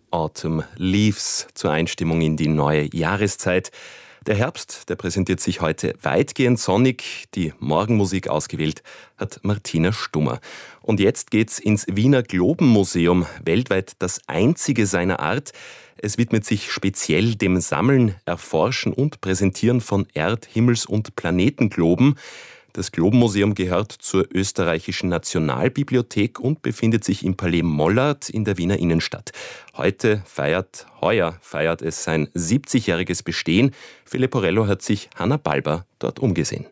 Autumn Leaves zur Einstimmung in die neue Jahreszeit. Der Herbst, der präsentiert sich heute weitgehend sonnig. Die Morgenmusik ausgewählt hat Martina Stummer. Und jetzt geht's ins Wiener Globenmuseum, weltweit das einzige seiner Art. Es widmet sich speziell dem Sammeln, Erforschen und Präsentieren von Erd-, Himmels- und Planetengloben. Das Globenmuseum gehört zur österreichischen Nationalbibliothek und befindet sich im Palais Mollart in der Wiener Innenstadt. Heuer feiert es sein 70-jähriges Bestehen. Für Leporello hat sich Hanna Balber dort umgesehen.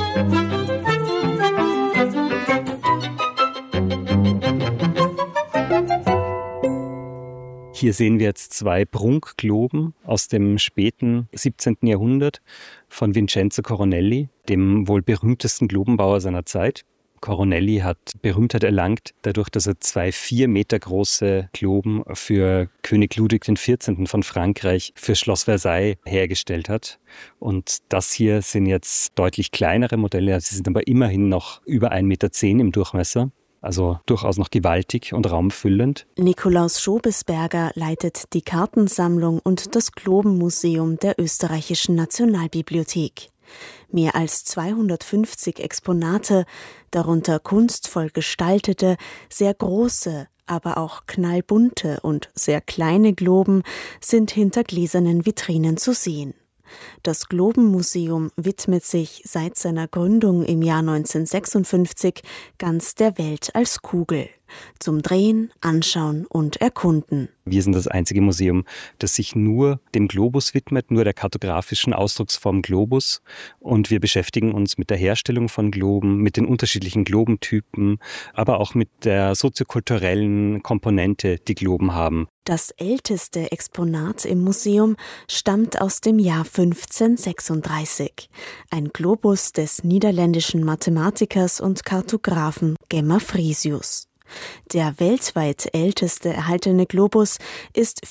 Hier sehen wir jetzt 2 Prunkgloben aus dem späten 17. Jahrhundert von Vincenzo Coronelli, dem wohl berühmtesten Globenbauer seiner Zeit. Coronelli hat Berühmtheit erlangt, dadurch, dass er 2 4 Meter große Globen für König Ludwig XIV. Von Frankreich für Schloss Versailles hergestellt hat. Und das hier sind jetzt deutlich kleinere Modelle, sie sind aber immerhin noch über 1,10 Meter im Durchmesser. Also durchaus noch gewaltig und raumfüllend. Nikolaus Schobesberger leitet die Kartensammlung und das Globenmuseum der österreichischen Nationalbibliothek. Mehr als 250 Exponate, darunter kunstvoll gestaltete, sehr große, aber auch knallbunte und sehr kleine Globen, sind hinter gläsernen Vitrinen zu sehen. Das Globenmuseum widmet sich seit seiner Gründung im Jahr 1956 ganz der Welt als Kugel. Zum Drehen, Anschauen und Erkunden. Wir sind das einzige Museum, das sich nur dem Globus widmet, nur der kartografischen Ausdrucksform Globus. Und wir beschäftigen uns mit der Herstellung von Globen, mit den unterschiedlichen Globentypen, aber auch mit der soziokulturellen Komponente, die Globen haben. Das älteste Exponat im Museum stammt aus dem Jahr 1536. Ein Globus des niederländischen Mathematikers und Kartografen Gemma Frisius. Der weltweit älteste erhaltene Globus ist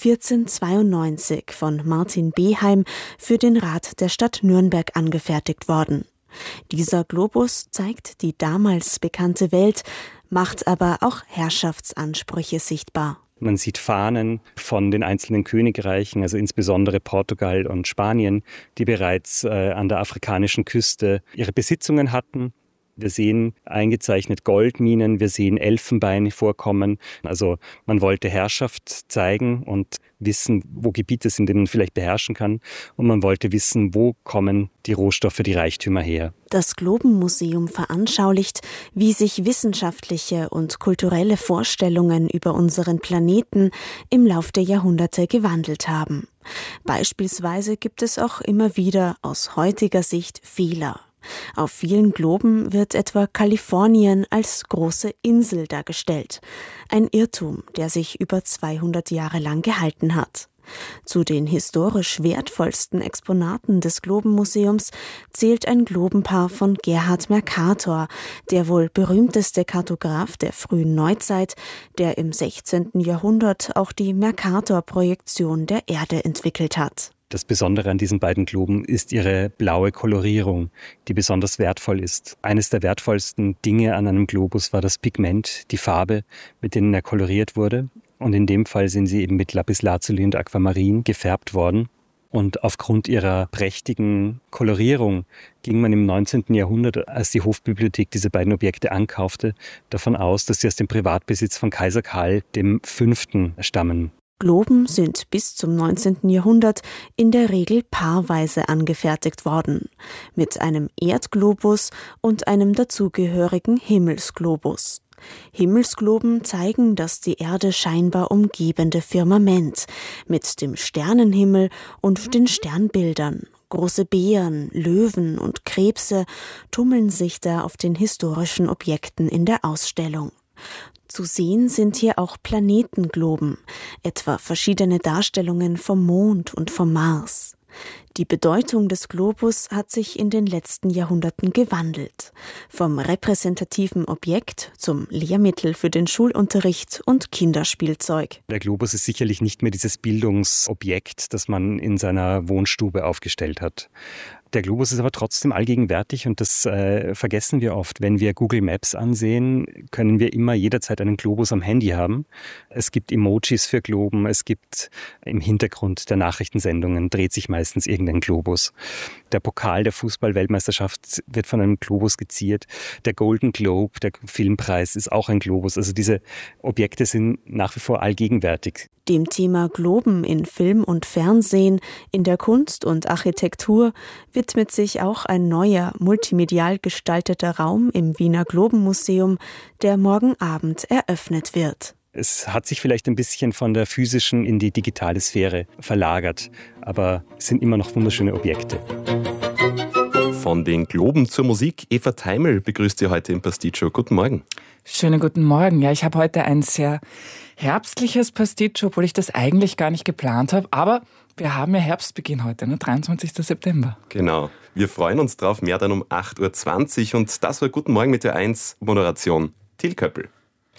1492 von Martin Beheim für den Rat der Stadt Nürnberg angefertigt worden. Dieser Globus zeigt die damals bekannte Welt, macht aber auch Herrschaftsansprüche sichtbar. Man sieht Fahnen von den einzelnen Königreichen, also insbesondere Portugal und Spanien, die bereits an der afrikanischen Küste ihre Besitzungen hatten. Wir sehen eingezeichnet Goldminen, wir sehen Elfenbein vorkommen. Also man wollte Herrschaft zeigen und wissen, wo Gebiete sind, die man vielleicht beherrschen kann. Und man wollte wissen, wo kommen die Rohstoffe, die Reichtümer her. Das Globenmuseum veranschaulicht, wie sich wissenschaftliche und kulturelle Vorstellungen über unseren Planeten im Lauf der Jahrhunderte gewandelt haben. Beispielsweise gibt es auch immer wieder aus heutiger Sicht Fehler. Auf vielen Globen wird etwa Kalifornien als große Insel dargestellt. Ein Irrtum, der sich über 200 Jahre lang gehalten hat. Zu den historisch wertvollsten Exponaten des Globenmuseums zählt ein Globenpaar von Gerhard Mercator, der wohl berühmteste Kartograf der frühen Neuzeit, der im 16. Jahrhundert auch die Mercator-Projektion der Erde entwickelt hat. Das Besondere an diesen beiden Globen ist ihre blaue Kolorierung, die besonders wertvoll ist. Eines der wertvollsten Dinge an einem Globus war das Pigment, die Farbe, mit denen er koloriert wurde. Und in dem Fall sind sie eben mit Lapislazuli und Aquamarin gefärbt worden. Und aufgrund ihrer prächtigen Kolorierung ging man im 19. Jahrhundert, als die Hofbibliothek diese beiden Objekte ankaufte, davon aus, dass sie aus dem Privatbesitz von Kaiser Karl V. stammen. Globen sind bis zum 19. Jahrhundert in der Regel paarweise angefertigt worden, mit einem Erdglobus und einem dazugehörigen Himmelsglobus. Himmelsgloben zeigen das die Erde scheinbar umgebende Firmament mit dem Sternenhimmel und den Sternbildern. Große Bären, Löwen und Krebse tummeln sich da auf den historischen Objekten in der Ausstellung. Zu sehen sind hier auch Planetengloben, etwa verschiedene Darstellungen vom Mond und vom Mars. Die Bedeutung des Globus hat sich in den letzten Jahrhunderten gewandelt. Vom repräsentativen Objekt zum Lehrmittel für den Schulunterricht und Kinderspielzeug. Der Globus ist sicherlich nicht mehr dieses Bildungsobjekt, das man in seiner Wohnstube aufgestellt hat. Der Globus ist aber trotzdem allgegenwärtig und das vergessen wir oft. Wenn wir Google Maps ansehen, können wir immer jederzeit einen Globus am Handy haben. Es gibt Emojis für Globen, es gibt im Hintergrund der Nachrichtensendungen dreht sich meistens irgendein Globus. Der Pokal der Fußball-Weltmeisterschaft wird von einem Globus geziert. Der Golden Globe, der Filmpreis, ist auch ein Globus. Also diese Objekte sind nach wie vor allgegenwärtig. Dem Thema Globen in Film und Fernsehen, in der Kunst und Architektur widmet sich auch ein neuer, multimedial gestalteter Raum im Wiener Globenmuseum, der morgen Abend eröffnet wird. Es hat sich vielleicht ein bisschen von der physischen in die digitale Sphäre verlagert, aber es sind immer noch wunderschöne Objekte. Von den Globen zur Musik. Eva Teimel begrüßt Sie heute im Pasticcio. Guten Morgen. Schönen guten Morgen. Ja, ich habe heute ein sehr herbstliches Pasticcio, obwohl ich das eigentlich gar nicht geplant habe. Aber wir haben ja Herbstbeginn heute, 23. September. Genau. Wir freuen uns drauf. Mehr dann um 8.20 Uhr. Und das war Guten Morgen mit der 1 Moderation. Till Köppel.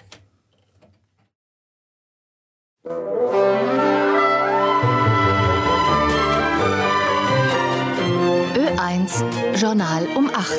Ö1 Journal um 8.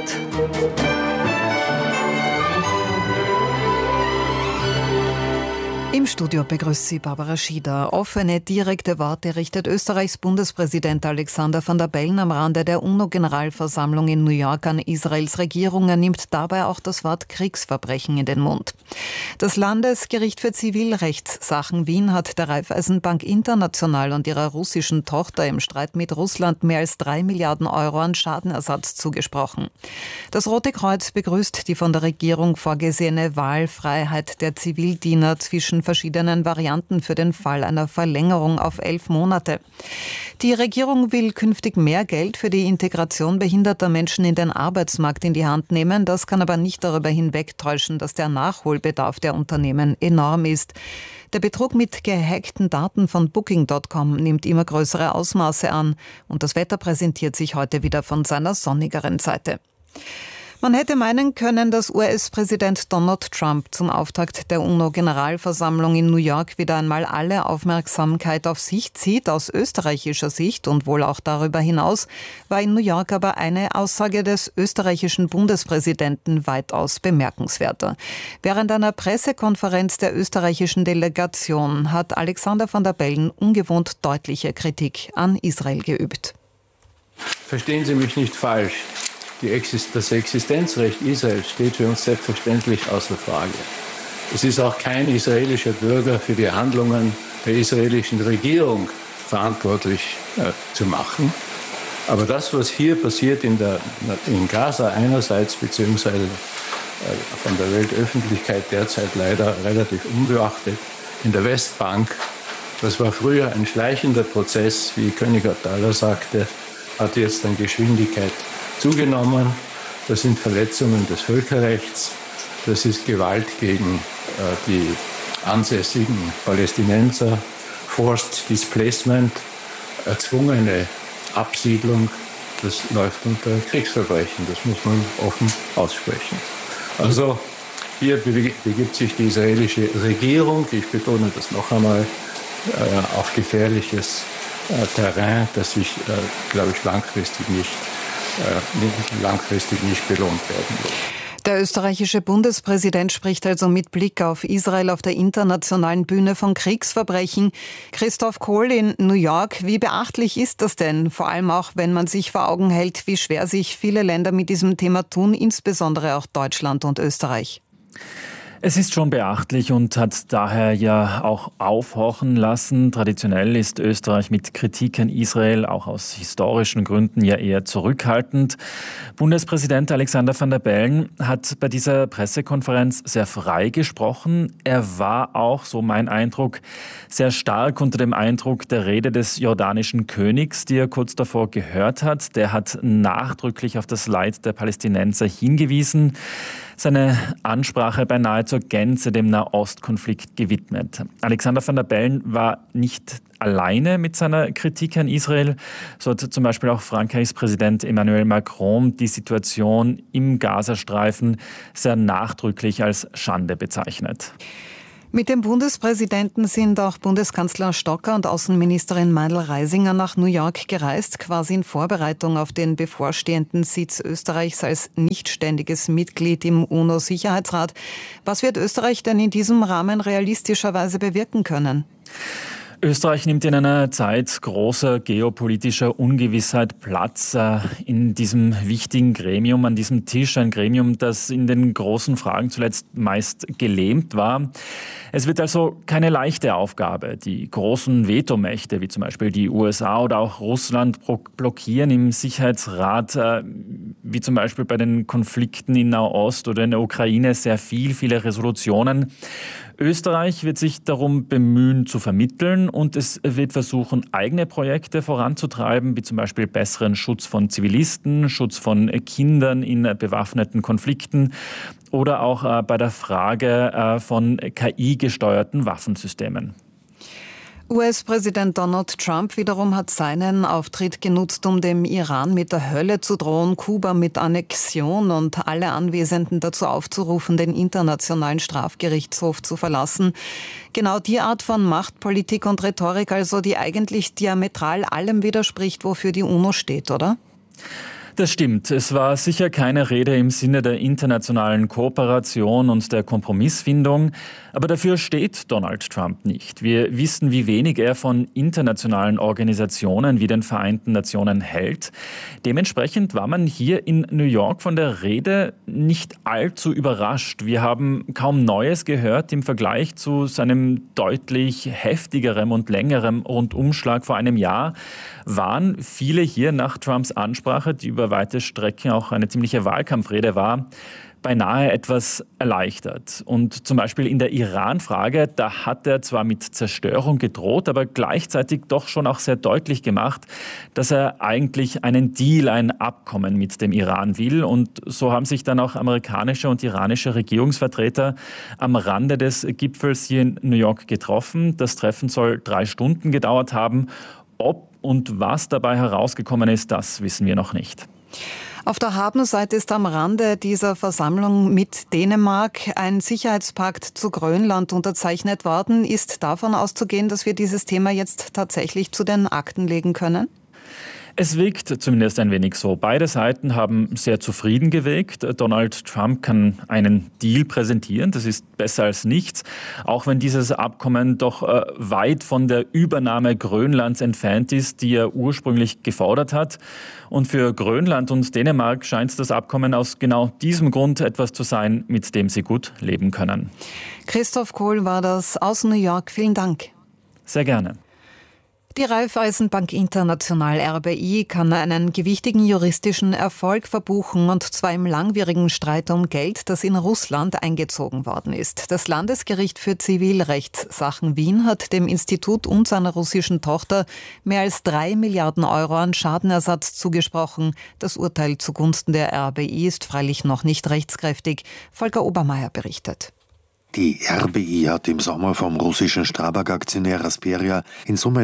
Im Studio begrüßt Sie Barbara Schieder. Offene, direkte Worte richtet Österreichs Bundespräsident Alexander Van der Bellen am Rande der UNO-Generalversammlung in New York an Israels Regierung. Er nimmt dabei auch das Wort Kriegsverbrechen in den Mund. Das Landesgericht für Zivilrechtssachen Wien hat der Raiffeisenbank International und ihrer russischen Tochter im Streit mit Russland mehr als 3 Milliarden Euro an Schadenersatz zugesprochen. Das Rote Kreuz begrüßt die von der Regierung vorgesehene Wahlfreiheit der Zivildiener zwischen verschiedenen Varianten für den Fall einer Verlängerung auf 11 Monate. Die Regierung will künftig mehr Geld für die Integration behinderter Menschen in den Arbeitsmarkt in die Hand nehmen. Das kann aber nicht darüber hinwegtäuschen, dass der Nachholbedarf der Unternehmen enorm ist. Der Betrug mit gehackten Daten von Booking.com nimmt immer größere Ausmaße an und das Wetter präsentiert sich heute wieder von seiner sonnigeren Seite. Man hätte meinen können, dass US-Präsident Donald Trump zum Auftakt der UNO-Generalversammlung in New York wieder einmal alle Aufmerksamkeit auf sich zieht. Aus österreichischer Sicht und wohl auch darüber hinaus war in New York aber eine Aussage des österreichischen Bundespräsidenten weitaus bemerkenswerter. Während einer Pressekonferenz der österreichischen Delegation hat Alexander Van der Bellen ungewohnt deutliche Kritik an Israel geübt. Verstehen Sie mich nicht falsch. Das Existenzrecht Israels steht für uns selbstverständlich außer Frage. Es ist auch kein israelischer Bürger für die Handlungen der israelischen Regierung verantwortlich zu machen. Aber das, was hier passiert in Gaza einerseits, beziehungsweise von der Weltöffentlichkeit derzeit leider relativ unbeachtet, in der Westbank, das war früher ein schleichender Prozess, wie König Abdallah sagte, hat jetzt an Geschwindigkeit zugenommen. Das sind Verletzungen des Völkerrechts. Das ist Gewalt gegen die ansässigen Palästinenser, Forced Displacement, erzwungene Absiedlung. Das läuft unter Kriegsverbrechen. Das muss man offen aussprechen. Also hier begibt sich die israelische Regierung, ich betone das noch einmal, auf gefährliches Terrain, das sich, glaube ich, langfristig nicht belohnt werden wird. Der österreichische Bundespräsident spricht also mit Blick auf Israel auf der internationalen Bühne von Kriegsverbrechen. Christoph Kohl in New York, wie beachtlich ist das denn? Vor allem auch, wenn man sich vor Augen hält, wie schwer sich viele Länder mit diesem Thema tun, insbesondere auch Deutschland und Österreich. Es ist schon beachtlich und hat daher ja auch aufhorchen lassen. Traditionell ist Österreich mit Kritik an Israel auch aus historischen Gründen ja eher zurückhaltend. Bundespräsident Alexander Van der Bellen hat bei dieser Pressekonferenz sehr frei gesprochen. Er war auch, so mein Eindruck, sehr stark unter dem Eindruck der Rede des jordanischen Königs, die er kurz davor gehört hat. Der hat nachdrücklich auf das Leid der Palästinenser hingewiesen. seine Ansprache beinahe zur Gänze dem Nahostkonflikt gewidmet. Alexander Van der Bellen war nicht alleine mit seiner Kritik an Israel. So hat zum Beispiel auch Frankreichs Präsident Emmanuel Macron die Situation im Gazastreifen sehr nachdrücklich als Schande bezeichnet. Mit dem Bundespräsidenten sind auch Bundeskanzler Stocker und Außenministerin Meindl-Reisinger nach New York gereist, quasi in Vorbereitung auf den bevorstehenden Sitz Österreichs als nichtständiges Mitglied im UNO-Sicherheitsrat. Was wird Österreich denn in diesem Rahmen realistischerweise bewirken können? Österreich nimmt in einer Zeit großer geopolitischer Ungewissheit Platz in diesem wichtigen Gremium, an diesem Tisch, ein Gremium, das in den großen Fragen zuletzt meist gelähmt war. Es wird also keine leichte Aufgabe. Die großen Vetomächte, wie zum Beispiel die USA oder auch Russland, blockieren im Sicherheitsrat, wie zum Beispiel bei den Konflikten in Nahost oder in der Ukraine, sehr viele Resolutionen. Österreich wird sich darum bemühen zu vermitteln und es wird versuchen, eigene Projekte voranzutreiben, wie zum Beispiel besseren Schutz von Zivilisten, Schutz von Kindern in bewaffneten Konflikten oder auch bei der Frage von KI-gesteuerten Waffensystemen. US-Präsident Donald Trump wiederum hat seinen Auftritt genutzt, um dem Iran mit der Hölle zu drohen, Kuba mit Annexion und alle Anwesenden dazu aufzurufen, den Internationalen Strafgerichtshof zu verlassen. Genau die Art von Machtpolitik und Rhetorik, also die eigentlich diametral allem widerspricht, wofür die UNO steht, oder? Das stimmt. Es war sicher keine Rede im Sinne der internationalen Kooperation und der Kompromissfindung. Aber dafür steht Donald Trump nicht. Wir wissen, wie wenig er von internationalen Organisationen wie den Vereinten Nationen hält. Dementsprechend war man hier in New York von der Rede nicht allzu überrascht. Wir haben kaum Neues gehört im Vergleich zu seinem deutlich heftigerem und längerem Rundumschlag vor einem Jahr. Waren viele hier nach Trumps Ansprache, die über weite Strecken auch eine ziemliche Wahlkampfrede war, beinahe etwas erleichtert. Und zum Beispiel in der Iran-Frage, da hat er zwar mit Zerstörung gedroht, aber gleichzeitig doch schon auch sehr deutlich gemacht, dass er eigentlich einen Deal, ein Abkommen mit dem Iran will. Und so haben sich dann auch amerikanische und iranische Regierungsvertreter am Rande des Gipfels hier in New York getroffen. Das Treffen soll 3 Stunden gedauert haben. Ob und was dabei herausgekommen ist, das wissen wir noch nicht. Auf der Habenseite ist am Rande dieser Versammlung mit Dänemark ein Sicherheitspakt zu Grönland unterzeichnet worden. Ist davon auszugehen, dass wir dieses Thema jetzt tatsächlich zu den Akten legen können? Es wirkt zumindest ein wenig so. Beide Seiten haben sehr zufrieden gewirkt. Donald Trump kann einen Deal präsentieren. Das ist besser als nichts. Auch wenn dieses Abkommen doch weit von der Übernahme Grönlands entfernt ist, die er ursprünglich gefordert hat. Und für Grönland und Dänemark scheint das Abkommen aus genau diesem Grund etwas zu sein, mit dem sie gut leben können. Christoph Kohl war das aus New York. Vielen Dank. Sehr gerne. Die Raiffeisenbank International RBI kann einen gewichtigen juristischen Erfolg verbuchen, und zwar im langwierigen Streit um Geld, das in Russland eingezogen worden ist. Das Landesgericht für Zivilrechtssachen Wien hat dem Institut und seiner russischen Tochter mehr als 3 Milliarden Euro an Schadenersatz zugesprochen. Das Urteil zugunsten der RBI ist freilich noch nicht rechtskräftig. Volker Obermeier berichtet. Die RBI hat im Sommer vom russischen Strabag-Aktionär Rasperia in Summe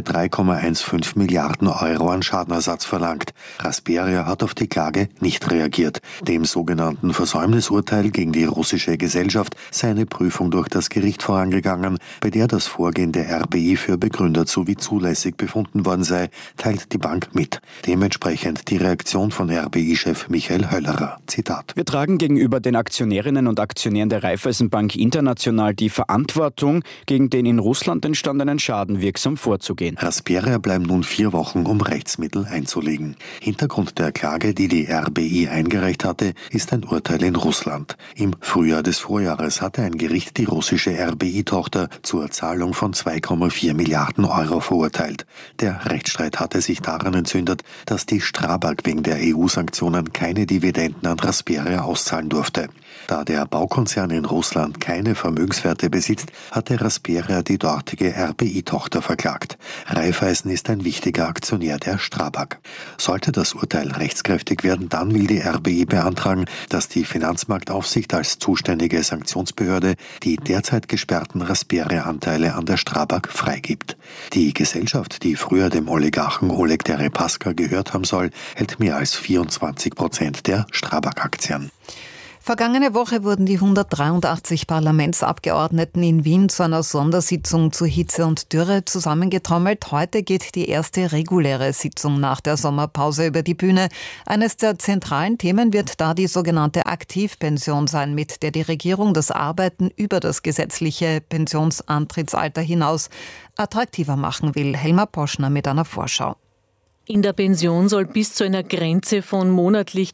3,15 Milliarden Euro an Schadenersatz verlangt. Rasperia hat auf die Klage nicht reagiert. Dem sogenannten Versäumnisurteil gegen die russische Gesellschaft sei eine Prüfung durch das Gericht vorangegangen, bei der das Vorgehen der RBI für begründet sowie zulässig befunden worden sei, teilt die Bank mit. Dementsprechend die Reaktion von RBI-Chef Michael Höllerer. Zitat: Wir tragen gegenüber den Aktionärinnen und Aktionären der Raiffeisenbank International die Verantwortung, gegen den in Russland entstandenen Schaden wirksam vorzugehen. Rasperia bleiben nun 4 Wochen, um Rechtsmittel einzulegen. Hintergrund der Klage, die die RBI eingereicht hatte, ist ein Urteil in Russland. Im Frühjahr des Vorjahres hatte ein Gericht die russische RBI-Tochter zur Zahlung von 2,4 Milliarden Euro verurteilt. Der Rechtsstreit hatte sich daran entzündet, dass die Strabag wegen der EU-Sanktionen keine Dividenden an Rasperia auszahlen durfte. Da der Baukonzern in Russland keine Vermögenswerte besitzt, hatte Rasperia die dortige RBI-Tochter verklagt. Raiffeisen ist ein wichtiger Aktionär der Strabag. Sollte das Urteil rechtskräftig werden, dann will die RBI beantragen, dass die Finanzmarktaufsicht als zuständige Sanktionsbehörde die derzeit gesperrten Rasperia-Anteile an der Strabag freigibt. Die Gesellschaft, die früher dem Oligarchen Oleg Deripaska gehört haben soll, hält mehr als 24% der Strabag-Aktien. Vergangene Woche wurden die 183 Parlamentsabgeordneten in Wien zu einer Sondersitzung zu Hitze und Dürre zusammengetrommelt. Heute geht die erste reguläre Sitzung nach der Sommerpause über die Bühne. Eines der zentralen Themen wird da die sogenannte Aktivpension sein, mit der die Regierung das Arbeiten über das gesetzliche Pensionsantrittsalter hinaus attraktiver machen will. Helma Poschner mit einer Vorschau. In der Pension soll bis zu einer Grenze von monatlich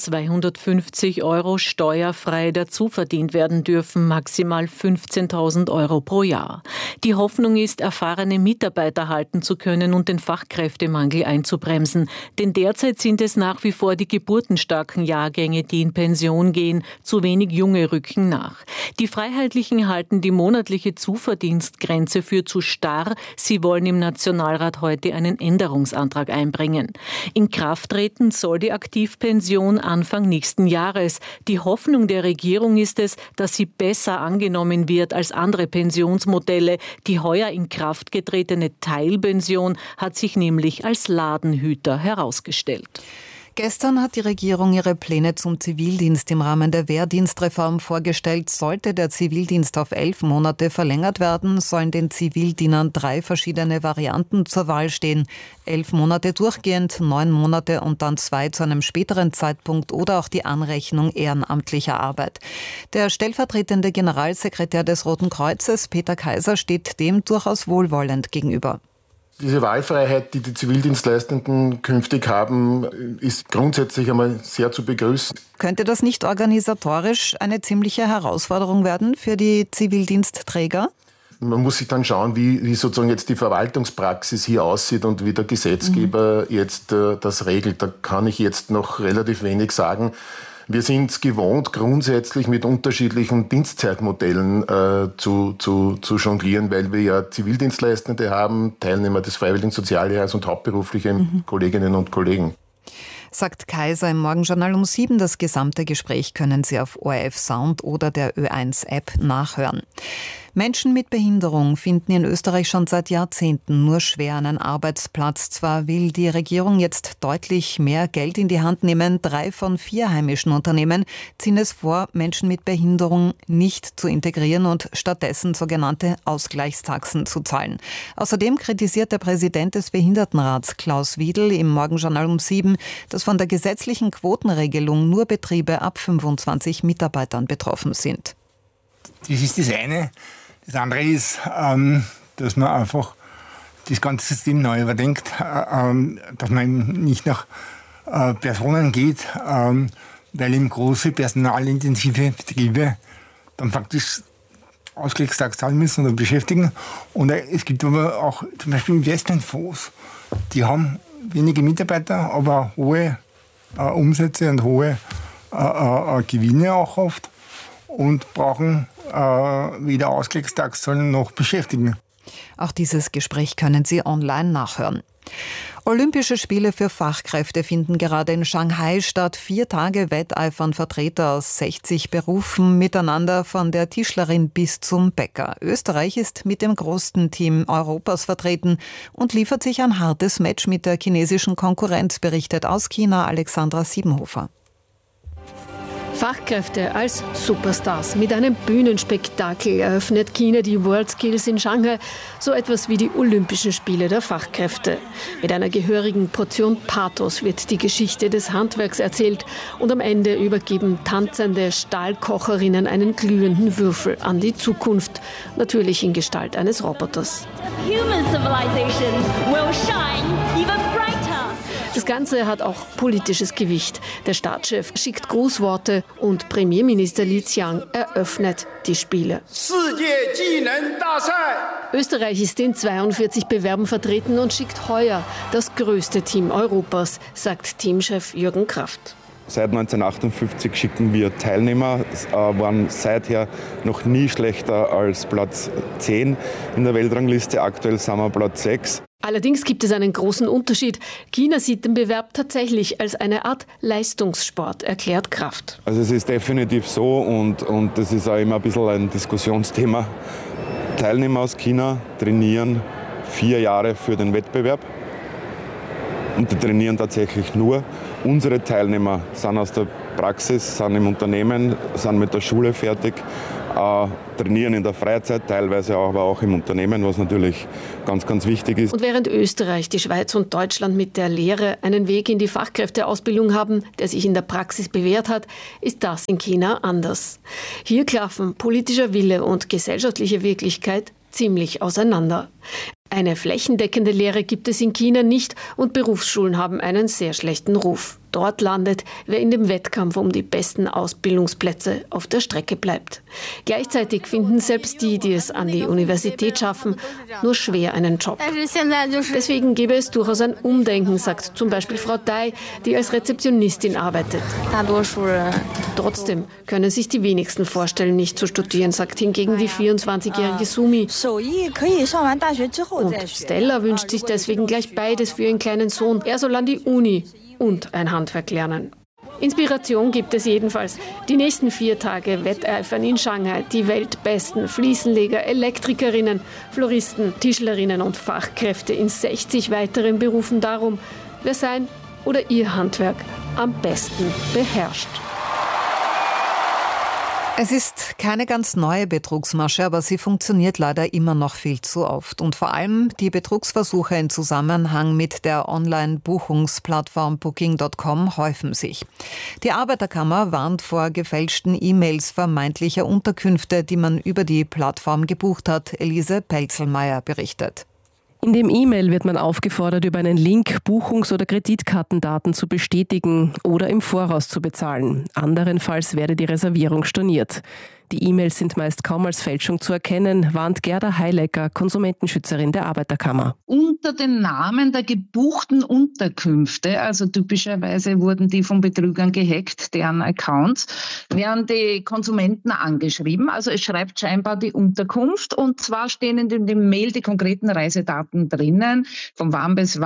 1.250 € steuerfrei dazuverdient werden dürfen, maximal 15.000 € pro Jahr. Die Hoffnung ist, erfahrene Mitarbeiter halten zu können und den Fachkräftemangel einzubremsen. Denn derzeit sind es nach wie vor die geburtenstarken Jahrgänge, die in Pension gehen, zu wenig junge rücken nach. Die Freiheitlichen halten die monatliche Zuverdienstgrenze für zu starr. Sie wollen im Nationalrat heute einen Änderungsantrag einbringen. In Kraft treten soll die Aktivpension Anfang nächsten Jahres. Die Hoffnung der Regierung ist es, dass sie besser angenommen wird als andere Pensionsmodelle. Die heuer in Kraft getretene Teilpension hat sich nämlich als Ladenhüter herausgestellt. Gestern hat die Regierung ihre Pläne zum Zivildienst im Rahmen der Wehrdienstreform vorgestellt. Sollte der Zivildienst auf 11 Monate verlängert werden, sollen den Zivildienern 3 verschiedene Varianten zur Wahl stehen. 11 Monate durchgehend, 9 Monate und dann 2 zu einem späteren Zeitpunkt oder auch die Anrechnung ehrenamtlicher Arbeit. Der stellvertretende Generalsekretär des Roten Kreuzes, Peter Kaiser, steht dem durchaus wohlwollend gegenüber. Diese Wahlfreiheit, die die Zivildienstleistenden künftig haben, ist grundsätzlich einmal sehr zu begrüßen. Könnte das nicht organisatorisch eine ziemliche Herausforderung werden für die Zivildienstträger? Man muss sich dann schauen, wie sozusagen jetzt die Verwaltungspraxis hier aussieht und wie der Gesetzgeber jetzt das regelt. Da kann ich jetzt noch relativ wenig sagen. Wir sind es gewohnt, grundsätzlich mit unterschiedlichen Dienstzeitmodellen zu jonglieren, weil wir ja Zivildienstleistende haben, Teilnehmer des Freiwilligen Sozialjahres und hauptberufliche Kolleginnen und Kollegen. Sagt Kaiser im Morgenjournal um 7. Das gesamte Gespräch können Sie auf ORF Sound oder der Ö1-App nachhören. Menschen mit Behinderung finden in Österreich schon seit Jahrzehnten nur schwer einen Arbeitsplatz. Zwar will die Regierung jetzt deutlich mehr Geld in die Hand nehmen, 3 von 4 heimischen Unternehmen ziehen es vor, Menschen mit Behinderung nicht zu integrieren und stattdessen sogenannte Ausgleichstaxen zu zahlen. Außerdem kritisiert der Präsident des Behindertenrats, Klaus Wiedl, im Morgenjournal um 7, dass von der gesetzlichen Quotenregelung nur Betriebe ab 25 Mitarbeitern betroffen sind. Das ist das eine. Das andere ist, dass man einfach das ganze System neu überdenkt, dass man nicht nach Personen geht, weil eben große personalintensive Betriebe dann faktisch Ausgleichstax zahlen müssen oder beschäftigen. Und es gibt aber auch zum Beispiel Investmentfonds, die haben wenige Mitarbeiter, aber hohe Umsätze und hohe Gewinne auch oft und brauchen weder Ausgleichstax zahlen noch beschäftigen. Auch dieses Gespräch können Sie online nachhören. Olympische Spiele für Fachkräfte finden gerade in Shanghai statt. 4 Tage wetteifern Vertreter aus 60 Berufen miteinander, von der Tischlerin bis zum Bäcker. Österreich ist mit dem größten Team Europas vertreten und liefert sich ein hartes Match mit der chinesischen Konkurrenz, berichtet aus China Alexandra Siebenhofer. Fachkräfte als Superstars. Mit einem Bühnenspektakel eröffnet China die WorldSkills in Shanghai, so etwas wie die Olympischen Spiele der Fachkräfte. Mit einer gehörigen Portion Pathos wird die Geschichte des Handwerks erzählt und am Ende übergeben tanzende Stahlkocherinnen einen glühenden Würfel an die Zukunft, natürlich in Gestalt eines Roboters. Human civilization will shine even brighter. Das Ganze hat auch politisches Gewicht. Der Staatschef schickt Grußworte und Premierminister Li Qiang eröffnet die Spiele. Österreich ist in 42 Bewerben vertreten und schickt heuer das größte Team Europas, sagt Teamchef Jürgen Kraft. Seit 1958 schicken wir Teilnehmer, waren seither noch nie schlechter als Platz 10 in der Weltrangliste. Aktuell sind wir Platz 6. Allerdings gibt es einen großen Unterschied. China sieht den Bewerb tatsächlich als eine Art Leistungssport, erklärt Kraft. Also es ist definitiv so und das ist auch immer ein bisschen ein Diskussionsthema. Teilnehmer aus China trainieren 4 Jahre für den Wettbewerb und die trainieren tatsächlich nur. Unsere Teilnehmer sind aus der Praxis, sind im Unternehmen, sind mit der Schule fertig, trainieren in der Freizeit, teilweise aber auch im Unternehmen, was natürlich ganz, ganz wichtig ist. Und während Österreich, die Schweiz und Deutschland mit der Lehre einen Weg in die Fachkräfteausbildung haben, der sich in der Praxis bewährt hat, ist das in China anders. Hier klaffen politischer Wille und gesellschaftliche Wirklichkeit ziemlich auseinander. Eine flächendeckende Lehre gibt es in China nicht und Berufsschulen haben einen sehr schlechten Ruf. Dort landet, wer in dem Wettkampf um die besten Ausbildungsplätze auf der Strecke bleibt. Gleichzeitig finden selbst die, die es an die Universität schaffen, nur schwer einen Job. Deswegen gäbe es durchaus ein Umdenken, sagt zum Beispiel Frau Dai, die als Rezeptionistin arbeitet. Trotzdem können sich die wenigsten vorstellen, nicht zu studieren, sagt hingegen die 24-jährige Sumi. Und Stella wünscht sich deswegen gleich beides für ihren kleinen Sohn. Er soll an die Uni und ein Handwerk lernen. Inspiration gibt es jedenfalls. Die nächsten 4 Tage wetteifern in Shanghai die weltbesten Fliesenleger, Elektrikerinnen, Floristen, Tischlerinnen und Fachkräfte in 60 weiteren Berufen darum, wer sein oder ihr Handwerk am besten beherrscht. Es ist keine ganz neue Betrugsmasche, aber sie funktioniert leider immer noch viel zu oft. Und vor allem die Betrugsversuche im Zusammenhang mit der Online-Buchungsplattform Booking.com häufen sich. Die Arbeiterkammer warnt vor gefälschten E-Mails vermeintlicher Unterkünfte, die man über die Plattform gebucht hat. Elise Pelzelmeier berichtet. In dem E-Mail wird man aufgefordert, über einen Link Buchungs- oder Kreditkartendaten zu bestätigen oder im Voraus zu bezahlen. Anderenfalls werde die Reservierung storniert. Die E-Mails sind meist kaum als Fälschung zu erkennen, warnt Gerda Heilecker, Konsumentenschützerin der Arbeiterkammer. Unter den Namen der gebuchten Unterkünfte, also typischerweise wurden die von Betrügern gehackt, deren Accounts, werden die Konsumenten angeschrieben. Also es schreibt scheinbar die Unterkunft und zwar stehen in dem Mail die konkreten Reisedaten drinnen, von wann bis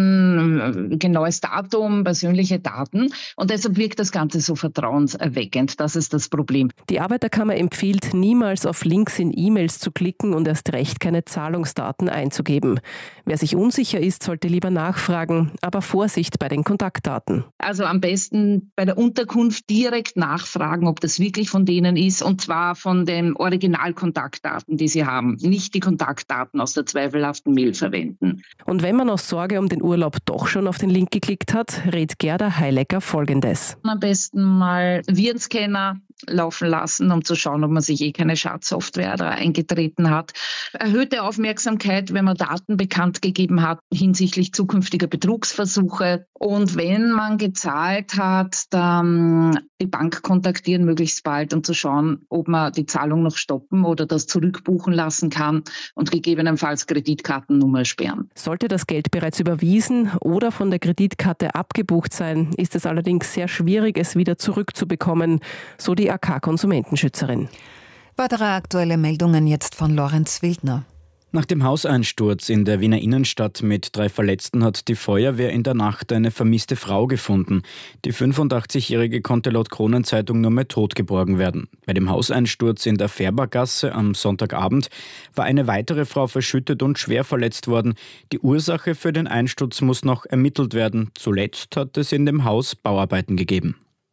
wann, genaues Datum, persönliche Daten und deshalb wirkt das Ganze so vertrauenserweckend. Das ist das Problem. Die Arbeiterkammer empfiehlt, niemals auf Links in E-Mails zu klicken und erst recht keine Zahlungsdaten einzugeben. Wer sich unsicher ist, sollte lieber nachfragen, aber Vorsicht bei den Kontaktdaten. Also am besten bei der Unterkunft direkt nachfragen, ob das wirklich von denen ist und zwar von den Originalkontaktdaten, die sie haben, nicht die Kontaktdaten aus der zweifelhaften Mail verwenden. Und wenn man aus Sorge um den Urlaub doch schon auf den Link geklickt hat, rät Gerda Heilecker Folgendes. Am besten mal Virenscanner laufen lassen, um zu schauen, ob man sich keine Schadsoftware da eingetreten hat. Erhöhte Aufmerksamkeit, wenn man Daten bekannt gegeben hat hinsichtlich zukünftiger Betrugsversuche. Und wenn man gezahlt hat, dann die Bank kontaktieren möglichst bald, um zu schauen, ob man die Zahlung noch stoppen oder das zurückbuchen lassen kann und gegebenenfalls Kreditkartennummer sperren. Sollte das Geld bereits überwiesen oder von der Kreditkarte abgebucht sein, ist es allerdings sehr schwierig, es wieder zurückzubekommen, so die AK-Konsumentenschützerin. Weitere aktuelle Meldungen jetzt von Lorenz Wildner. Nach dem Hauseinsturz in der Wiener Innenstadt mit 3 Verletzten hat die Feuerwehr in der Nacht eine vermisste Frau gefunden. Die 85-Jährige konnte laut Kronenzeitung nur mehr tot geborgen werden. Bei dem Hauseinsturz in der Färbergasse am Sonntagabend war eine weitere Frau verschüttet und schwer verletzt worden. Die Ursache für den Einsturz muss noch ermittelt werden. Zuletzt hat es in dem Haus Bauarbeiten gegeben.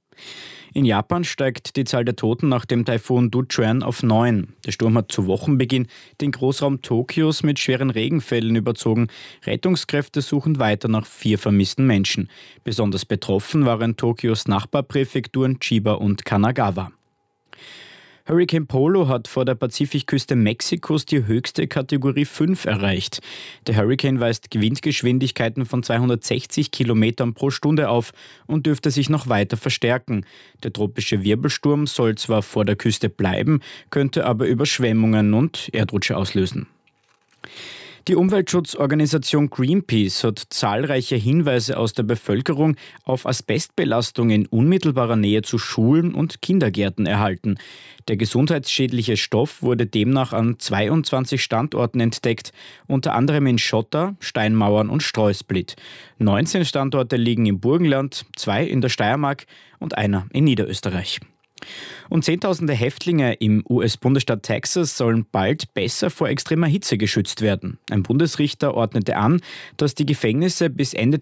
In Japan steigt die Zahl der Toten nach dem Taifun Duchuan auf 9. Der Sturm hat zu Wochenbeginn den Großraum Tokios mit schweren Regenfällen überzogen. Rettungskräfte suchen weiter nach 4 vermissten Menschen. Besonders betroffen waren Tokios Nachbarpräfekturen Chiba und Kanagawa. Hurricane Polo hat vor der Pazifikküste Mexikos die höchste Kategorie 5 erreicht. Der Hurricane weist Windgeschwindigkeiten von 260 Kilometern pro Stunde auf und dürfte sich noch weiter verstärken. Der tropische Wirbelsturm soll zwar vor der Küste bleiben, könnte aber Überschwemmungen und Erdrutsche auslösen. Die Umweltschutzorganisation Greenpeace hat zahlreiche Hinweise aus der Bevölkerung auf Asbestbelastung in unmittelbarer Nähe zu Schulen und Kindergärten erhalten. Der gesundheitsschädliche Stoff wurde demnach an 22 Standorten entdeckt, unter anderem in Schotter, Steinmauern und Streusplit. 19 Standorte liegen im Burgenland, 2 in der Steiermark und einer in Niederösterreich. Und Zehntausende Häftlinge im US-Bundesstaat Texas sollen bald besser vor extremer Hitze geschützt werden. Ein Bundesrichter ordnete an, dass die Gefängnisse bis Ende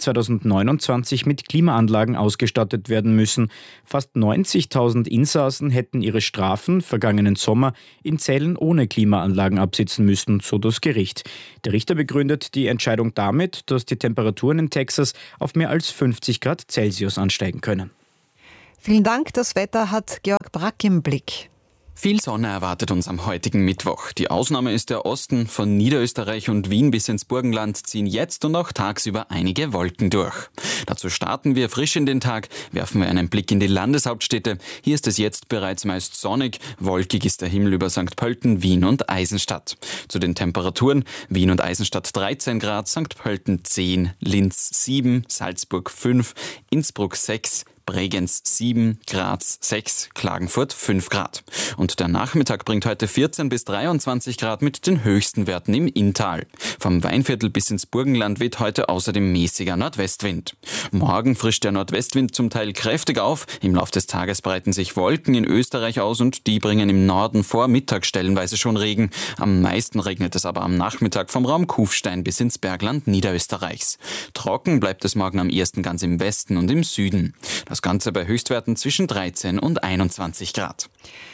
2029 mit Klimaanlagen ausgestattet werden müssen. Fast 90.000 Insassen hätten ihre Strafen vergangenen Sommer in Zellen ohne Klimaanlagen absitzen müssen, so das Gericht. Der Richter begründet die Entscheidung damit, dass die Temperaturen in Texas auf mehr als 50 Grad Celsius ansteigen können. Vielen Dank. Das Wetter hat Georg Brack im Blick. Viel Sonne erwartet uns am heutigen Mittwoch. Die Ausnahme ist der Osten. Von Niederösterreich und Wien bis ins Burgenland ziehen jetzt und auch tagsüber einige Wolken durch. Dazu starten wir frisch in den Tag, werfen wir einen Blick in die Landeshauptstädte. Hier ist es jetzt bereits meist sonnig. Wolkig ist der Himmel über St. Pölten, Wien und Eisenstadt. Zu den Temperaturen: Wien und Eisenstadt 13 Grad, St. Pölten 10, Linz 7, Salzburg 5, Innsbruck 6, Bregenz 7, Graz 6, Klagenfurt 5 Grad. Und der Nachmittag bringt heute 14 bis 23 Grad mit den höchsten Werten im Inntal. Vom Weinviertel bis ins Burgenland weht heute außerdem mäßiger Nordwestwind. Morgen frischt der Nordwestwind zum Teil kräftig auf. Im Laufe des Tages breiten sich Wolken in Österreich aus und die bringen im Norden vor Mittag stellenweise schon Regen. Am meisten regnet es aber am Nachmittag vom Raum Kufstein bis ins Bergland Niederösterreichs. Trocken bleibt es morgen am ehesten ganz im Westen und im Süden. Das Ganze bei Höchstwerten zwischen 13 und 21 Grad.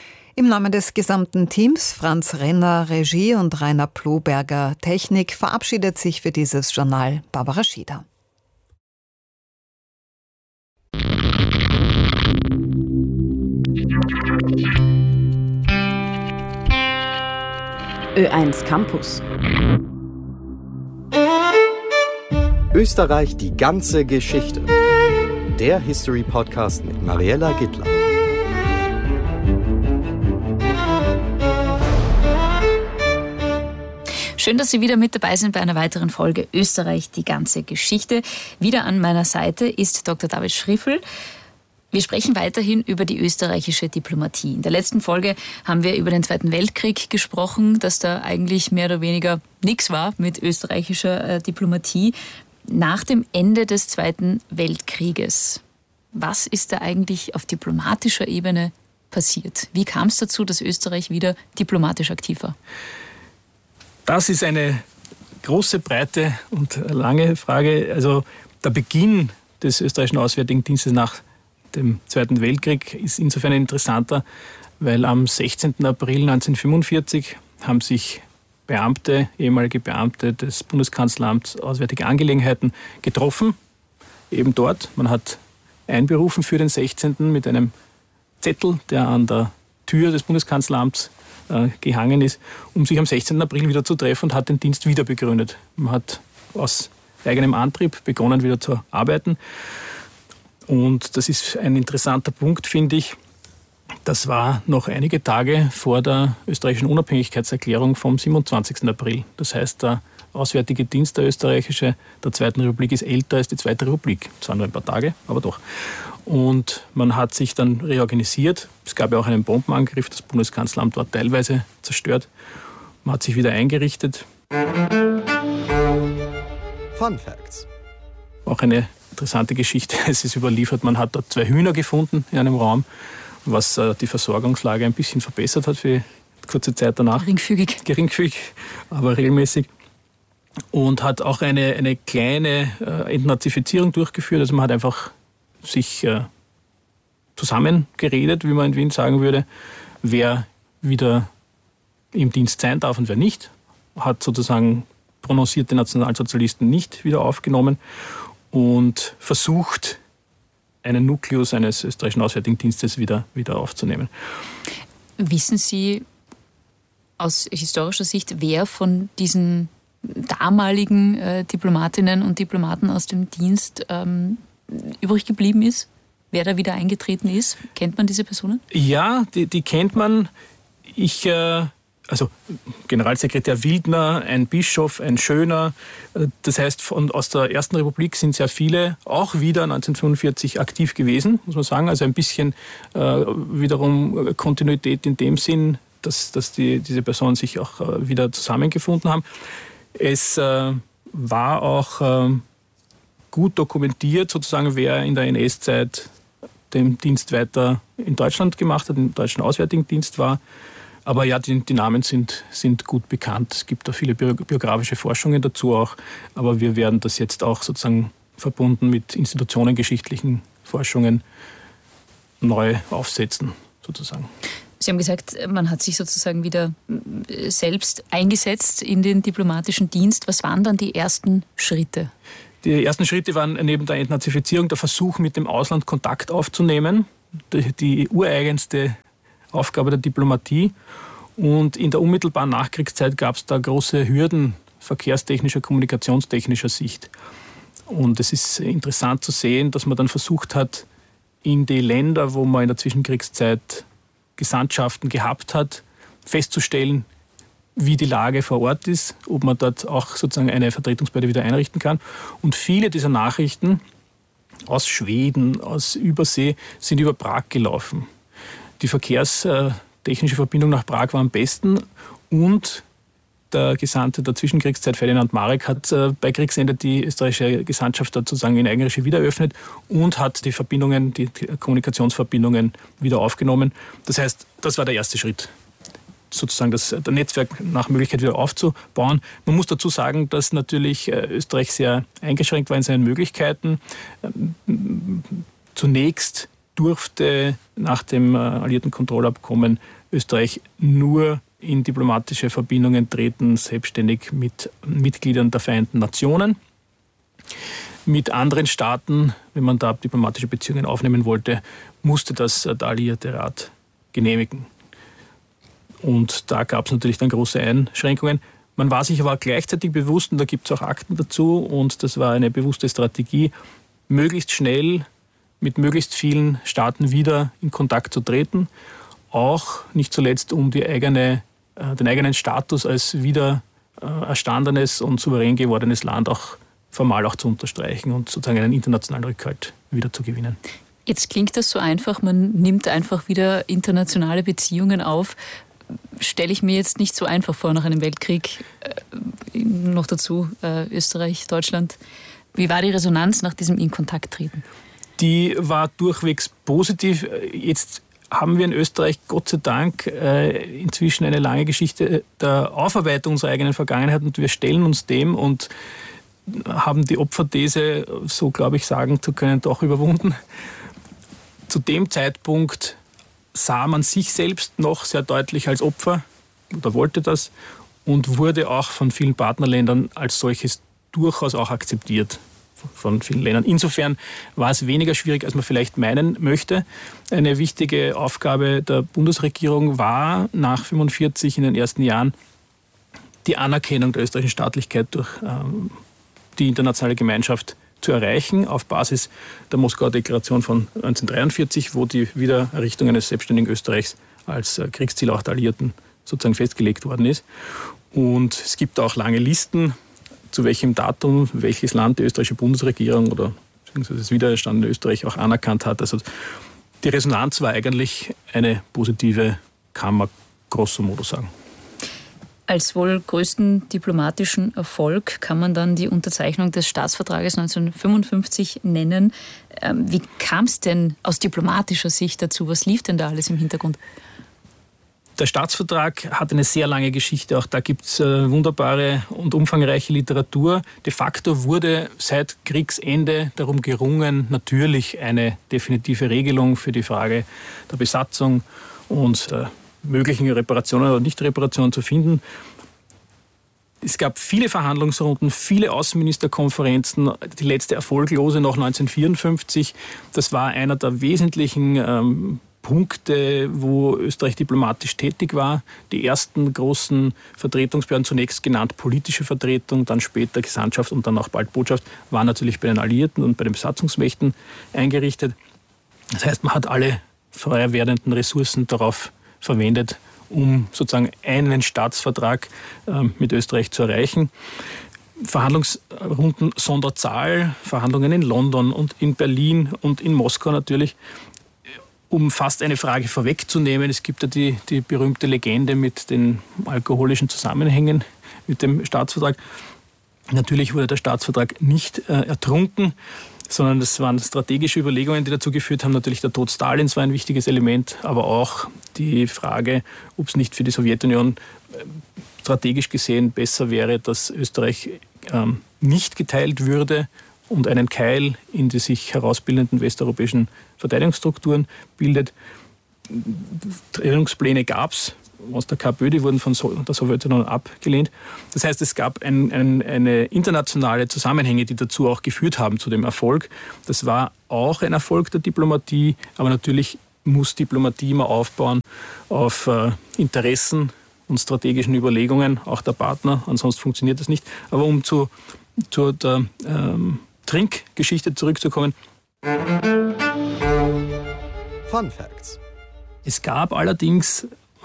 Im Namen des gesamten Teams, Franz Renner, Regie und Rainer Ploberger, Technik, verabschiedet sich für dieses Journal Barbara Schieder. Ö1 Campus. Österreich, die ganze Geschichte. Der History-Podcast mit Mariella Gittler. Schön, dass Sie wieder mit dabei sind bei einer weiteren Folge Österreich, die ganze Geschichte. Wieder an meiner Seite ist Dr. David Schriffel. Wir sprechen weiterhin über die österreichische Diplomatie. In der letzten Folge haben wir über den Zweiten Weltkrieg gesprochen, dass da eigentlich mehr oder weniger nichts war mit österreichischer Diplomatie. Nach dem Ende des Zweiten Weltkrieges, was ist da eigentlich auf diplomatischer Ebene passiert? Wie kam es dazu, dass Österreich wieder diplomatisch aktiv war? Das ist eine große, breite und lange Frage. Also der Beginn des österreichischen Auswärtigen Dienstes nach dem Zweiten Weltkrieg ist insofern interessanter, weil am 16. April 1945 haben sich ehemalige Beamte des Bundeskanzleramts Auswärtige Angelegenheiten getroffen, eben dort. Man hat einberufen für den 16. mit einem Zettel, der an der Tür des Bundeskanzleramts gehangen ist, um sich am 16. April wieder zu treffen und hat den Dienst wieder begründet. Man hat aus eigenem Antrieb begonnen, wieder zu arbeiten. Und das ist ein interessanter Punkt, finde ich. Das war noch einige Tage vor der österreichischen Unabhängigkeitserklärung vom 27. April. Das heißt, der Auswärtige Dienst der österreichische der Zweiten Republik ist älter als die Zweite Republik. Zwar nur ein paar Tage, aber doch. Und man hat sich dann reorganisiert. Es gab ja auch einen Bombenangriff. Das Bundeskanzleramt war teilweise zerstört. Man hat sich wieder eingerichtet. Fun Facts. Auch eine interessante Geschichte. Es ist überliefert, man hat dort 2 Hühner gefunden in einem Raum, was die Versorgungslage ein bisschen verbessert hat für kurze Zeit danach. Geringfügig, aber regelmäßig. Und hat auch eine kleine Entnazifizierung durchgeführt. Also man hat einfach sich zusammengeredet, wie man in Wien sagen würde, wer wieder im Dienst sein darf und wer nicht. Hat sozusagen prononcierte Nationalsozialisten nicht wieder aufgenommen und versucht, einen Nukleus eines österreichischen Auswärtigen Dienstes wieder aufzunehmen. Wissen Sie aus historischer Sicht, wer von diesen damaligen Diplomatinnen und Diplomaten aus dem Dienst übrig geblieben ist? Wer da wieder eingetreten ist? Kennt man diese Personen? Ja, die kennt man. also Generalsekretär Wildner, ein Bischof, ein Schöner. Das heißt, aus der Ersten Republik sind sehr viele auch wieder 1945 aktiv gewesen, muss man sagen. Also ein bisschen wiederum Kontinuität in dem Sinn, dass diese Personen sich auch wieder zusammengefunden haben. Es war auch gut dokumentiert, sozusagen, wer in der NS-Zeit den Dienst weiter in Deutschland gemacht hat, im deutschen Auswärtigen Dienst war. Aber ja, die Namen sind gut bekannt. Es gibt da viele biografische Forschungen dazu auch. Aber wir werden das jetzt auch sozusagen verbunden mit institutionengeschichtlichen Forschungen neu aufsetzen, sozusagen. Sie haben gesagt, man hat sich sozusagen wieder selbst eingesetzt in den diplomatischen Dienst. Was waren dann die ersten Schritte? Die ersten Schritte waren neben der Entnazifizierung der Versuch, mit dem Ausland Kontakt aufzunehmen. Die ureigenste Aufgabe der Diplomatie. Und in der unmittelbaren Nachkriegszeit gab es da große Hürden verkehrstechnischer, kommunikationstechnischer Sicht. Und es ist interessant zu sehen, dass man dann versucht hat, in die Länder, wo man in der Zwischenkriegszeit Gesandtschaften gehabt hat, festzustellen, wie die Lage vor Ort ist, ob man dort auch sozusagen eine Vertretungsbehörde wieder einrichten kann. Und viele dieser Nachrichten aus Schweden, aus Übersee, sind über Prag gelaufen. Die verkehrstechnische Verbindung nach Prag war am besten und der Gesandte der Zwischenkriegszeit, Ferdinand Marek, hat bei Kriegsende die österreichische Gesandtschaft dort sozusagen in Eigenregie wieder eröffnet und hat die Verbindungen, die Kommunikationsverbindungen wieder aufgenommen. Das heißt, das war der erste Schritt, sozusagen das Netzwerk nach Möglichkeit wieder aufzubauen. Man muss dazu sagen, dass natürlich Österreich sehr eingeschränkt war in seinen Möglichkeiten. Zunächst durfte nach dem alliierten Kontrollabkommen Österreich nur in diplomatische Verbindungen treten, selbstständig mit Mitgliedern der Vereinten Nationen. Mit anderen Staaten, wenn man da diplomatische Beziehungen aufnehmen wollte, musste das der Alliierte Rat genehmigen. Und da gab es natürlich dann große Einschränkungen. Man war sich aber gleichzeitig bewusst, und da gibt es auch Akten dazu, und das war eine bewusste Strategie, möglichst schnell mit möglichst vielen Staaten wieder in Kontakt zu treten, auch nicht zuletzt, um den eigenen Status als wieder erstandenes und souverän gewordenes Land auch formal auch zu unterstreichen und sozusagen einen internationalen Rückhalt wieder zu gewinnen. Jetzt klingt das so einfach, man nimmt einfach wieder internationale Beziehungen auf. Stelle ich mir jetzt nicht so einfach vor nach einem Weltkrieg, noch dazu Österreich, Deutschland. Wie war die Resonanz nach diesem In-Kontakt-Treten? Die war durchwegs positiv. Jetzt haben wir in Österreich Gott sei Dank inzwischen eine lange Geschichte der Aufarbeitung unserer eigenen Vergangenheit und wir stellen uns dem und haben die Opferthese, so glaube ich sagen zu können, doch überwunden. Zu dem Zeitpunkt sah man sich selbst noch sehr deutlich als Opfer oder wollte das und wurde auch von vielen Partnerländern als solches durchaus auch akzeptiert. Von vielen Ländern. Insofern war es weniger schwierig, als man vielleicht meinen möchte. Eine wichtige Aufgabe der Bundesregierung war nach 1945 in den ersten Jahren die Anerkennung der österreichischen Staatlichkeit durch die internationale Gemeinschaft zu erreichen, auf Basis der Moskauer Deklaration von 1943, wo die Wiedererrichtung eines selbstständigen Österreichs als Kriegsziel auch der Alliierten sozusagen festgelegt worden ist. Und es gibt auch lange Listen, zu welchem Datum welches Land die österreichische Bundesregierung oder beziehungsweise das wiedererstandene Österreich auch anerkannt hat. Also die Resonanz war eigentlich eine positive, kann man grosso modo sagen. Als wohl größten diplomatischen Erfolg kann man dann die Unterzeichnung des Staatsvertrages 1955 nennen. Wie kam es denn aus diplomatischer Sicht dazu? Was lief denn da alles im Hintergrund? Der Staatsvertrag hat eine sehr lange Geschichte. Auch da gibt es wunderbare und umfangreiche Literatur. De facto wurde seit Kriegsende darum gerungen, natürlich eine definitive Regelung für die Frage der Besatzung und möglichen Reparationen oder Nichtreparationen zu finden. Es gab viele Verhandlungsrunden, viele Außenministerkonferenzen. Die letzte erfolglose noch 1954. Das war einer der wesentlichen Punkte, wo Österreich diplomatisch tätig war. Die ersten großen Vertretungsbehörden, zunächst genannt politische Vertretung, dann später Gesandtschaft und dann auch bald Botschaft, waren natürlich bei den Alliierten und bei den Besatzungsmächten eingerichtet. Das heißt, man hat alle frei werdenden Ressourcen darauf verwendet, um sozusagen einen Staatsvertrag mit Österreich zu erreichen. Verhandlungsrunden Sonderzahl, Verhandlungen in London und in Berlin und in Moskau natürlich. Um fast eine Frage vorwegzunehmen, es gibt ja die berühmte Legende mit den alkoholischen Zusammenhängen mit dem Staatsvertrag. Natürlich wurde der Staatsvertrag nicht ertrunken, sondern es waren strategische Überlegungen, die dazu geführt haben. Natürlich der Tod Stalins war ein wichtiges Element, aber auch die Frage, ob es nicht für die Sowjetunion strategisch gesehen besser wäre, dass Österreich nicht geteilt würde und einen Keil in die sich herausbildenden westeuropäischen Verteidigungsstrukturen bildet. Trennungspläne gab es aus der KPÖ, die wurden von der Sowjetunion abgelehnt. Das heißt, es gab eine internationale Zusammenhänge, die dazu auch geführt haben, zu dem Erfolg. Das war auch ein Erfolg der Diplomatie, aber natürlich muss Diplomatie immer aufbauen auf Interessen und strategischen Überlegungen, auch der Partner, ansonsten funktioniert das nicht. Aber um zur der Trinkgeschichte zurückzukommen. Fun Facts. Es gab allerdings,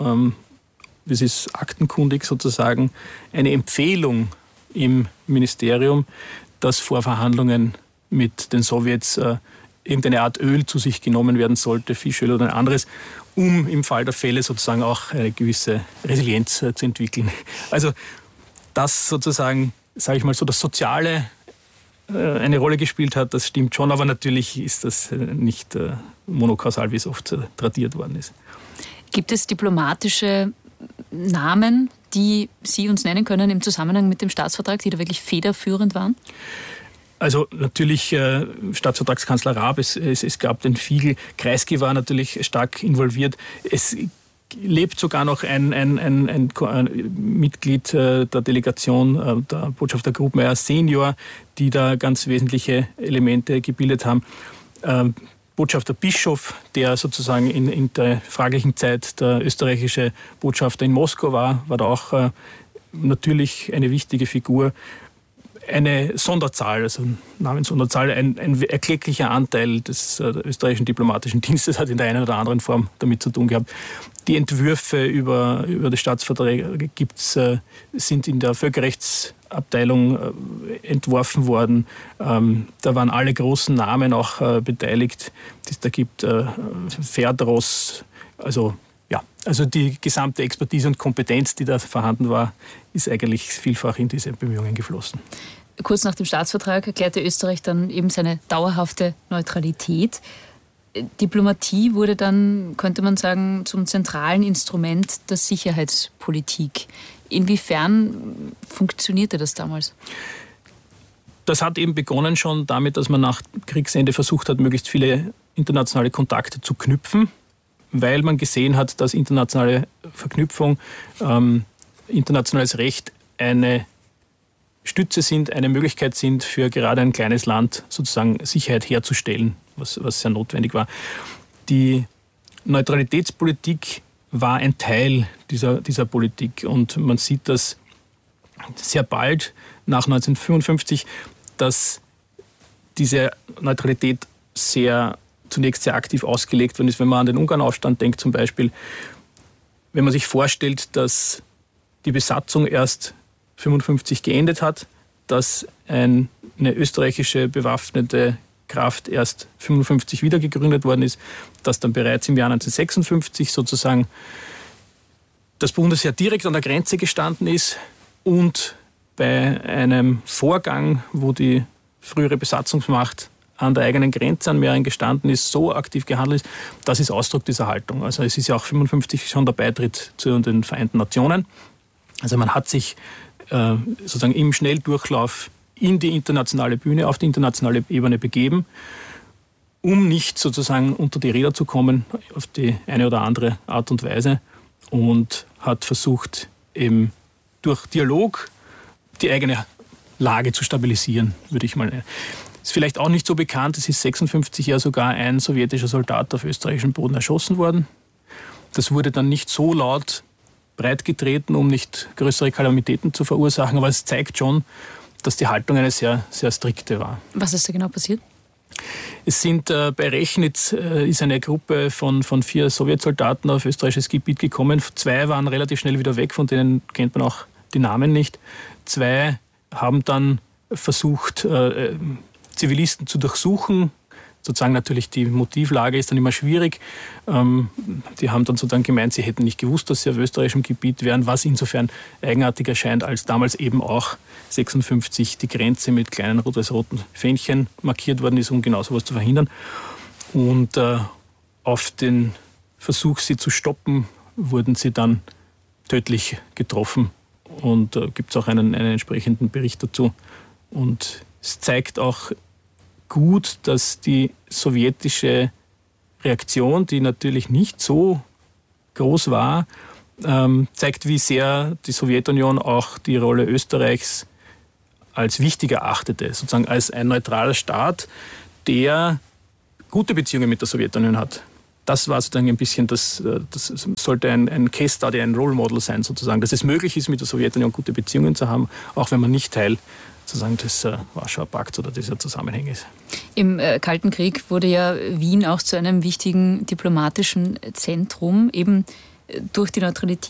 das ist aktenkundig sozusagen, eine Empfehlung im Ministerium, dass vor Verhandlungen mit den Sowjets irgendeine Art Öl zu sich genommen werden sollte, Fischöl oder ein anderes, um im Fall der Fälle sozusagen auch eine gewisse Resilienz zu entwickeln. Also das sozusagen, sage ich mal so, das Soziale eine Rolle gespielt hat, das stimmt schon, aber natürlich ist das nicht monokausal, wie es oft tradiert worden ist. Gibt es diplomatische Namen, die Sie uns nennen können im Zusammenhang mit dem Staatsvertrag, die da wirklich federführend waren? Also natürlich Staatsvertragskanzler Raab, es gab den Fiegel, Kreisky war natürlich stark involviert. Es lebt sogar noch ein Mitglied der Delegation, der Botschafter Grubmeier Senior, die da ganz wesentliche Elemente gebildet haben. Botschafter Bischof, der sozusagen in der fraglichen Zeit der österreichische Botschafter in Moskau war da auch natürlich eine wichtige Figur. Eine Sonderzahl, also Namenssonderzahl, ein erklecklicher Anteil des österreichischen diplomatischen Dienstes hat in der einen oder anderen Form damit zu tun gehabt. Die Entwürfe über die Staatsverträge sind in der Völkerrechtsabteilung entworfen worden. Da waren alle großen Namen auch beteiligt, die es da gibt. Ferdros, also die gesamte Expertise und Kompetenz, die da vorhanden war, ist eigentlich vielfach in diese Bemühungen geflossen. Kurz nach dem Staatsvertrag erklärte Österreich dann eben seine dauerhafte Neutralität. Diplomatie wurde dann, könnte man sagen, zum zentralen Instrument der Sicherheitspolitik. Inwiefern funktionierte das damals? Das hat eben begonnen schon damit, dass man nach Kriegsende versucht hat, möglichst viele internationale Kontakte zu knüpfen, weil man gesehen hat, dass internationale Verknüpfung, internationales Recht eine Stütze sind, eine Möglichkeit sind, für gerade ein kleines Land sozusagen Sicherheit herzustellen, was sehr notwendig war. Die Neutralitätspolitik war ein Teil dieser Politik und man sieht das sehr bald nach 1955, dass diese Neutralität zunächst sehr aktiv ausgelegt worden ist. Wenn man an den Ungarnaufstand denkt zum Beispiel, wenn man sich vorstellt, dass die Besatzung erst 1955 geendet hat, dass eine österreichische bewaffnete Kraft erst 1955 wieder gegründet worden ist, dass dann bereits im Jahr 1956 sozusagen das Bundesheer direkt an der Grenze gestanden ist und bei einem Vorgang, wo die frühere Besatzungsmacht an der eigenen Grenze an mehreren gestanden ist, so aktiv gehandelt ist, das ist Ausdruck dieser Haltung. Also es ist ja auch 1955 schon der Beitritt zu den Vereinten Nationen. Also man hat sich sozusagen im Schnelldurchlauf in die internationale Bühne, auf die internationale Ebene begeben, um nicht sozusagen unter die Räder zu kommen auf die eine oder andere Art und Weise und hat versucht, eben durch Dialog die eigene Lage zu stabilisieren, würde ich mal nennen. Ist vielleicht auch nicht so bekannt, es ist 1956 ja sogar ein sowjetischer Soldat auf österreichischem Boden erschossen worden. Das wurde dann nicht so laut breitgetreten, um nicht größere Kalamitäten zu verursachen, aber es zeigt schon, dass die Haltung eine sehr, sehr strikte war. Was ist da genau passiert? Es sind bei Rechnitz ist eine Gruppe von 4 Sowjetsoldaten auf österreichisches Gebiet gekommen. 2 waren relativ schnell wieder weg, von denen kennt man auch die Namen nicht. 2 haben dann versucht, Zivilisten zu durchsuchen. Sozusagen natürlich die Motivlage ist dann immer schwierig. Die haben dann sozusagen gemeint, sie hätten nicht gewusst, dass sie auf österreichischem Gebiet wären, was insofern eigenartig erscheint, als damals eben auch 56 die Grenze mit kleinen rot-weiß-roten Fähnchen markiert worden ist, um genau sowas zu verhindern. Und auf den Versuch, sie zu stoppen, wurden sie dann tödlich getroffen. Und gibt es auch einen entsprechenden Bericht dazu. Und es zeigt auch gut, dass die sowjetische Reaktion, die natürlich nicht so groß war, zeigt, wie sehr die Sowjetunion auch die Rolle Österreichs als wichtig erachtete, sozusagen als ein neutraler Staat, der gute Beziehungen mit der Sowjetunion hat. Das war sozusagen ein bisschen, das sollte ein Case Study, ein Role Model sein sozusagen, dass es möglich ist, mit der Sowjetunion gute Beziehungen zu haben, auch wenn man nicht Teil sozusagen des Warschauer Pakts oder dieser Zusammenhänge ist. Im Kalten Krieg wurde ja Wien auch zu einem wichtigen diplomatischen Zentrum, eben durch die Neutralität